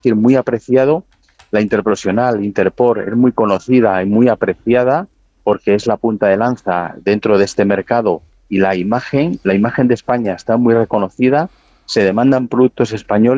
decir, muy apreciado. La interprofesional, Interpor, es muy conocida y muy apreciada porque es la punta de lanza dentro de este mercado y la imagen de España está muy reconocida, se demandan productos españoles